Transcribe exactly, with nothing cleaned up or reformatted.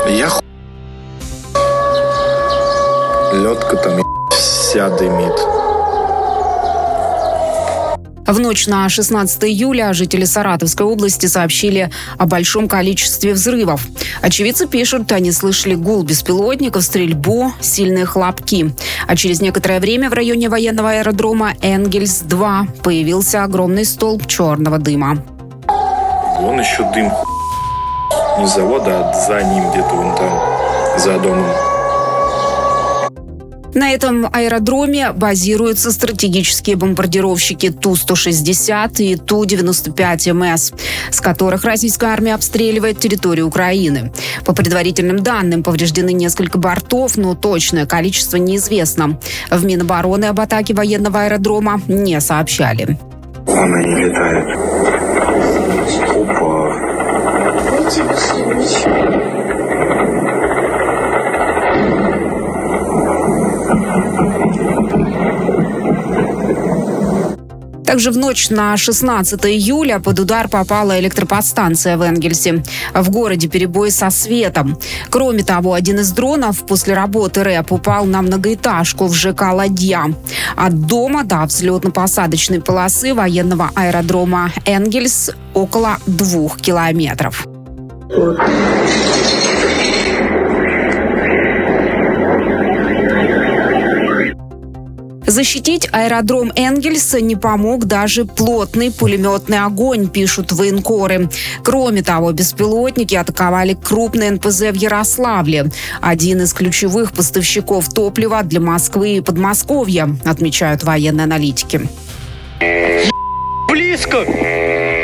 Я ху... Лёдка там вся дымит. В ночь на шестнадцатое июля жители Саратовской области сообщили о большом количестве взрывов. Очевидцы пишут, они слышали гул беспилотников, стрельбу, сильные хлопки. А через некоторое время в районе военного аэродрома Энгельс-два появился огромный столб черного дыма. Вон еще дым. Не завода, а за ним где-то вон там, за домом. На этом аэродроме базируются стратегические бомбардировщики Ту сто шестьдесят и Ту девяносто пять эм эс, с которых российская армия обстреливает территорию Украины. По предварительным данным, повреждены несколько бортов, но точное количество неизвестно. В Минобороны об атаке военного аэродрома не сообщали. Она не летает. Опа. Также в ночь на шестнадцатое июля под удар попала электроподстанция в Энгельсе. В городе перебои со светом. Кроме того, один из дронов после работы РЭП упал на многоэтажку в ЖК «Ладья». От дома до взлетно-посадочной полосы военного аэродрома Энгельс около двух километров. Защитить аэродром Энгельса не помог даже плотный пулеметный огонь, пишут военкоры. Кроме того, беспилотники атаковали крупный эн пэ зэ в Ярославле. Один из ключевых поставщиков топлива для Москвы и Подмосковья, отмечают военные аналитики. Близко!